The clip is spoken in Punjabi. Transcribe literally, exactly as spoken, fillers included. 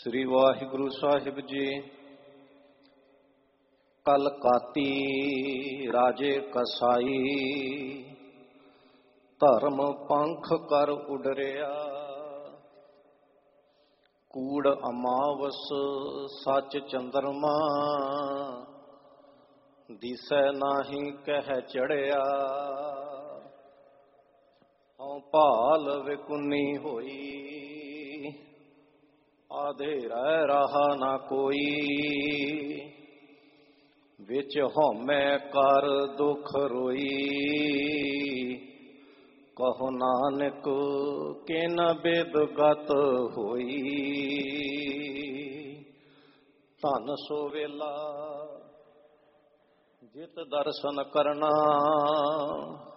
ਸ੍ਰੀ ਵਾਹਿਗੁਰੂ ਸਾਹਿਬ ਜੀ। ਕਲਕਾਤੀ ਰਾਜੇ ਕਸਾਈ, ਧਰਮ ਪੰਖ ਕਰ ਉਡਰਿਆ। ਕੂੜ ਅਮਾਵਸ ਸੱਚ ਚੰਦਰਮਾ, ਦਿਸੈ ਨਾਹੀ ਕਹਿ ਚੜਿਆ। ਹਉ ਭਾਲ ਵਿਕੁੰਨੀ ਹੋਈ, ਆਧੇਰਾ ਰਹਾ ਨਾ ਕੋਈ। ਵਿੱਚ ਹਉਮੈ ਕਰ ਦੁਖ ਰੋਈ, ਕਹੋ ਨਾਨਕ ਕਿਨ ਬਿਦ ਗਤ ਹੋਈ। ਧਨ ਸੋ ਵੇਲਾ ਜਿਤ ਦਰਸ਼ਨ ਕਰਨਾ,